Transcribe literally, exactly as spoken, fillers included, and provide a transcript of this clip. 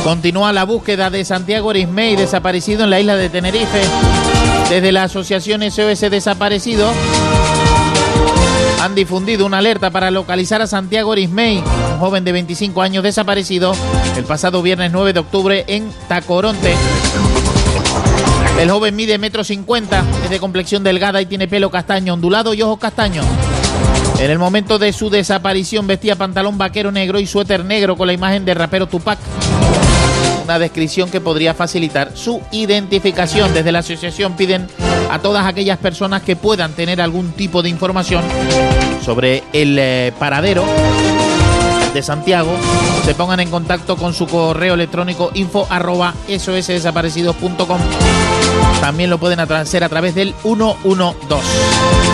Continúa la búsqueda de Santiago Arismey, desaparecido en la isla de Tenerife. Desde la asociación S O S Desaparecido han difundido una alerta para localizar a Santiago Arismey, un joven de veinticinco años desaparecido el pasado viernes nueve de octubre en Tacoronte. El joven mide metro cincuenta, es de complexión delgada y tiene pelo castaño ondulado y ojos castaños. En el momento de su desaparición vestía pantalón vaquero negro y suéter negro con la imagen de rapero Tupac. Una descripción que podría facilitar su identificación. Desde la asociación piden a todas aquellas personas que puedan tener algún tipo de información sobre el eh, paradero de Santiago, se pongan en contacto con su correo electrónico info arroba sosdesaparecidos punto com. También lo pueden hacer a través del ciento doce.